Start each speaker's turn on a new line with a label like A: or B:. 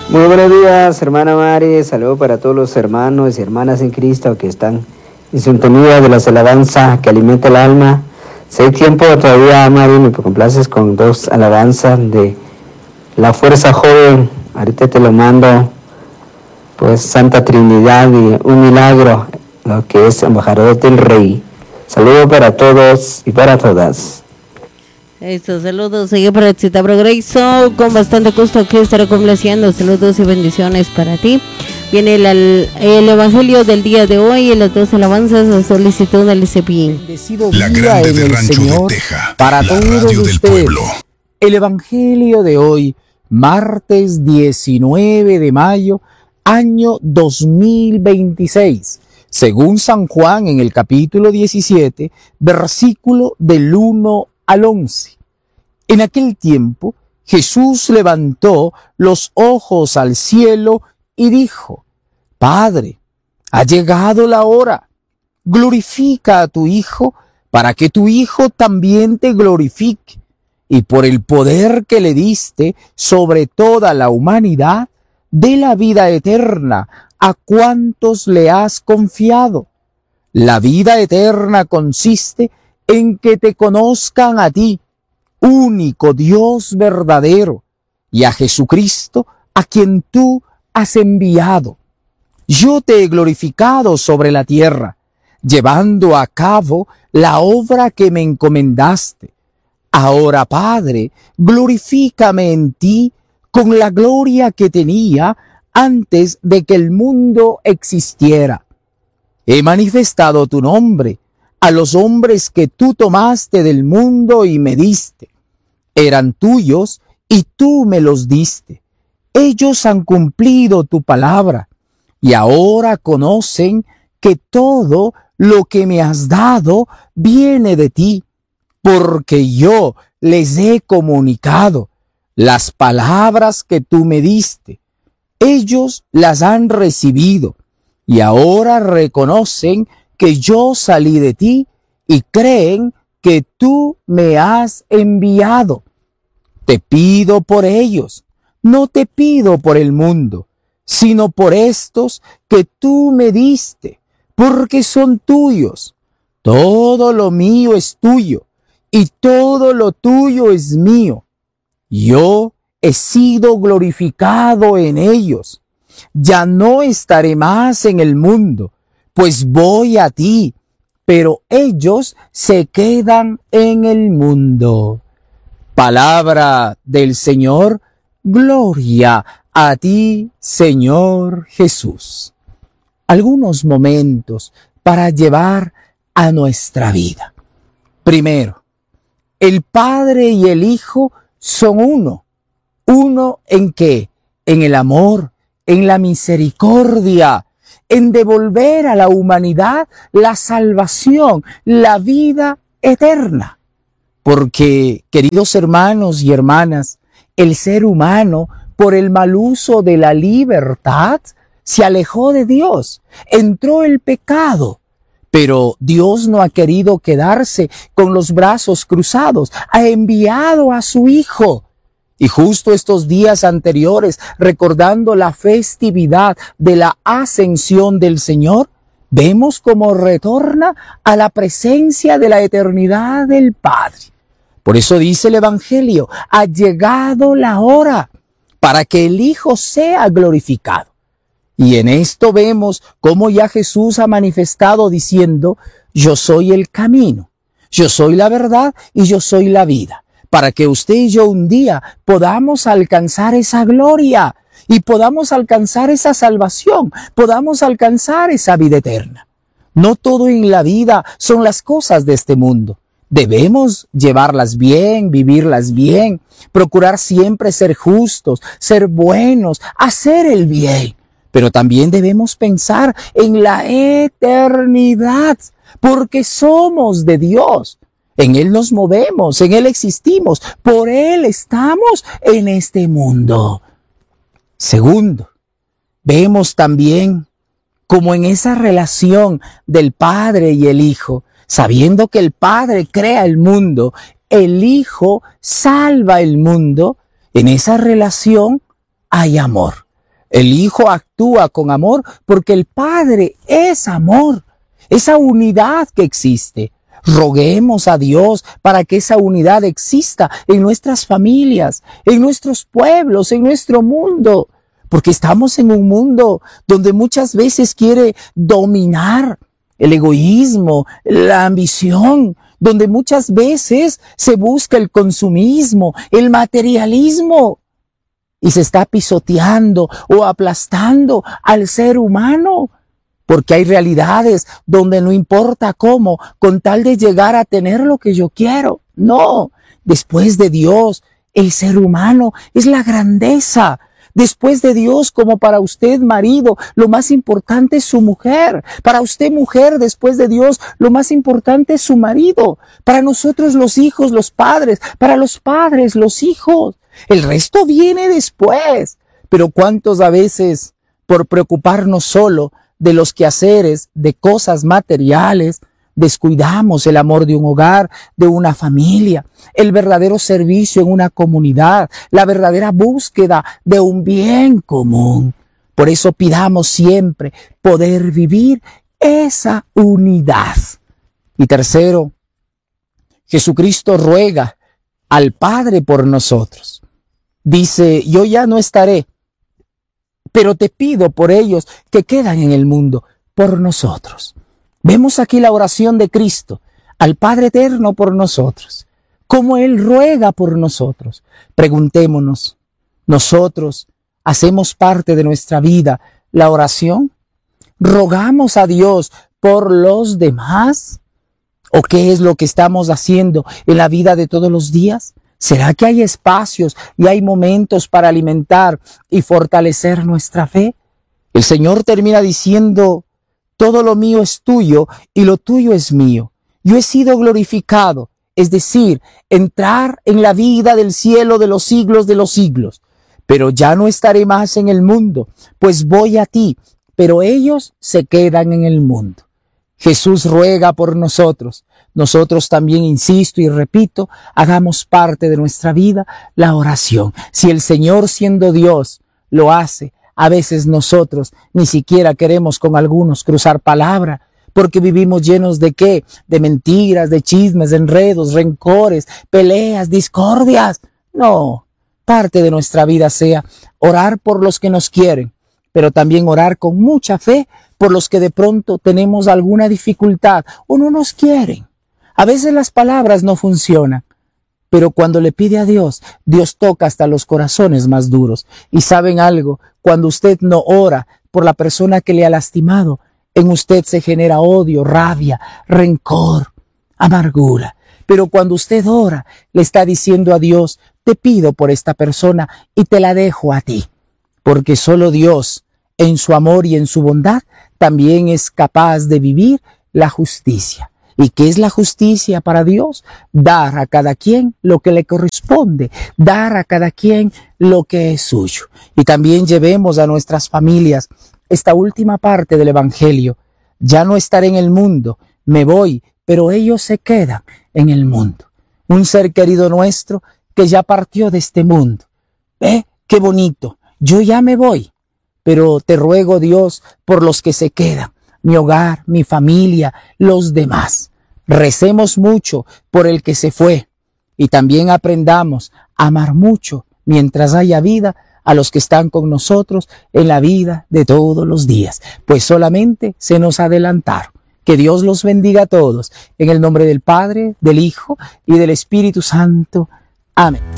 A: Muy buenos días, hermana Mari. Saludos para todos los hermanos y hermanas en Cristo que están en sintonía de las alabanzas que alimenta el alma. Si hay tiempo todavía, Mari, me complaces con dos alabanzas de la Fuerza Joven. Ahorita te lo mando, pues, Santa Trinidad y un milagro, lo que es Embajador del Rey. Saludos para todos y para todas.
B: Estos saludos sigue para Chita Progreso, con bastante gusto que estaré complaciendo. Saludos y bendiciones para ti. Viene el Evangelio del día de hoy y las dos alabanzas a solicitud del CPI.
C: La Grande de Rancho Señor, de Teja, para todos radio del pueblo. El Evangelio de hoy, martes 19 de mayo, año 2026. Según San Juan en el capítulo 17, versículo del 1 al 11. En aquel tiempo, Jesús levantó los ojos al cielo y dijo: Padre, ha llegado la hora. Glorifica a tu Hijo, para que tu Hijo también te glorifique. Y por el poder que le diste sobre toda la humanidad, dé la vida eterna a cuantos le has confiado. La vida eterna consiste en que te conozcan a ti, único Dios verdadero, y a Jesucristo, a quien tú has enviado. Yo te he glorificado sobre la tierra, llevando a cabo la obra que me encomendaste. Ahora, Padre, glorifícame en ti con la gloria que tenía antes de que el mundo existiera. He manifestado tu nombre a los hombres que tú tomaste del mundo y me diste. Eran tuyos y tú me los diste. Ellos han cumplido tu palabra y ahora conocen que todo lo que me has dado viene de ti, porque yo les he comunicado las palabras que tú me diste. Ellos las han recibido y ahora reconocen que yo salí de ti y creen que tú me has enviado. Te pido por ellos, no te pido por el mundo, sino por estos que tú me diste, porque son tuyos. Todo lo mío es tuyo y todo lo tuyo es mío. Yo he sido glorificado en ellos. Ya no estaré más en el mundo, pues voy a ti, pero ellos se quedan en el mundo. Palabra del Señor, gloria a ti, Señor Jesús. Algunos momentos para llevar a nuestra vida. Primero, el Padre y el Hijo son uno. ¿Uno en qué? En el amor, en la misericordia, en devolver a la humanidad la salvación, la vida eterna. Porque, queridos hermanos y hermanas, el ser humano, por el mal uso de la libertad, se alejó de Dios, entró el pecado. Pero Dios no ha querido quedarse con los brazos cruzados, ha enviado a su Hijo. Y justo estos días anteriores, recordando la festividad de la ascensión del Señor, vemos cómo retorna a la presencia de la eternidad del Padre. Por eso dice el Evangelio: ha llegado la hora para que el Hijo sea glorificado. Y en esto vemos cómo ya Jesús ha manifestado diciendo: yo soy el camino, yo soy la verdad y yo soy la vida, para que usted y yo un día podamos alcanzar esa gloria y podamos alcanzar esa salvación, podamos alcanzar esa vida eterna. No todo en la vida son las cosas de este mundo. Debemos llevarlas bien, vivirlas bien, procurar siempre ser justos, ser buenos, hacer el bien. Pero también debemos pensar en la eternidad, porque somos de Dios. En Él nos movemos, en Él existimos, por Él estamos en este mundo. Segundo, vemos también como en esa relación del Padre y el Hijo, sabiendo que el Padre crea el mundo, el Hijo salva el mundo, en esa relación hay amor. El Hijo actúa con amor porque el Padre es amor, esa unidad que existe. Roguemos a Dios para que esa unidad exista en nuestras familias, en nuestros pueblos, en nuestro mundo, porque estamos en un mundo donde muchas veces quiere dominar el egoísmo, la ambición, donde muchas veces se busca el consumismo, el materialismo, y se está pisoteando o aplastando al ser humano. Porque hay realidades donde no importa cómo, con tal de llegar a tener lo que yo quiero. No, después de Dios, el ser humano es la grandeza. Después de Dios, como para usted, marido, lo más importante es su mujer. Para usted, mujer, después de Dios, lo más importante es su marido. Para nosotros, los hijos, los padres. Para los padres, los hijos. El resto viene después. Pero ¿cuántos a veces, por preocuparnos solo de los quehaceres, de cosas materiales, descuidamos el amor de un hogar, de una familia, el verdadero servicio en una comunidad, la verdadera búsqueda de un bien común? Por eso pidamos siempre poder vivir esa unidad. Y tercero, Jesucristo ruega al Padre por nosotros. Dice, yo ya no estaré, pero te pido por ellos que quedan en el mundo, por nosotros. Vemos aquí la oración de Cristo al Padre Eterno por nosotros, como Él ruega por nosotros. Preguntémonos, ¿nosotros hacemos parte de nuestra vida la oración? ¿Rogamos a Dios por los demás? ¿O qué es lo que estamos haciendo en la vida de todos los días? ¿Será que hay espacios y hay momentos para alimentar y fortalecer nuestra fe? El Señor termina diciendo, todo lo mío es tuyo y lo tuyo es mío. Yo he sido glorificado, es decir, entrar en la vida del cielo de los siglos, pero ya no estaré más en el mundo, pues voy a ti, pero ellos se quedan en el mundo. Jesús ruega por nosotros. Nosotros también, insisto y repito, hagamos parte de nuestra vida la oración. Si el Señor, siendo Dios, lo hace, a veces nosotros ni siquiera queremos con algunos cruzar palabra, porque vivimos llenos ¿de qué? De mentiras, de chismes, de enredos, rencores, peleas, discordias. No, parte de nuestra vida sea orar por los que nos quieren, pero también orar con mucha fe por los que de pronto tenemos alguna dificultad o no nos quieren. A veces las palabras no funcionan, pero cuando le pide a Dios, Dios toca hasta los corazones más duros. Y ¿saben algo? Cuando usted no ora por la persona que le ha lastimado, en usted se genera odio, rabia, rencor, amargura. Pero cuando usted ora, le está diciendo a Dios, te pido por esta persona y te la dejo a ti. Porque solo Dios, en su amor y en su bondad, también es capaz de vivir la justicia. ¿Y qué es la justicia para Dios? Dar a cada quien lo que le corresponde, dar a cada quien lo que es suyo. Y también llevemos a nuestras familias esta última parte del Evangelio. Ya no estaré en el mundo, me voy, pero ellos se quedan en el mundo. Un ser querido nuestro que ya partió de este mundo. Qué bonito, yo ya me voy, pero te ruego, Dios, por los que se quedan, mi hogar, mi familia, los demás. Recemos mucho por el que se fue y también aprendamos a amar mucho mientras haya vida a los que están con nosotros en la vida de todos los días, pues solamente se nos adelantaron. Que Dios los bendiga a todos, en el nombre del Padre, del Hijo y del Espíritu Santo. Amén.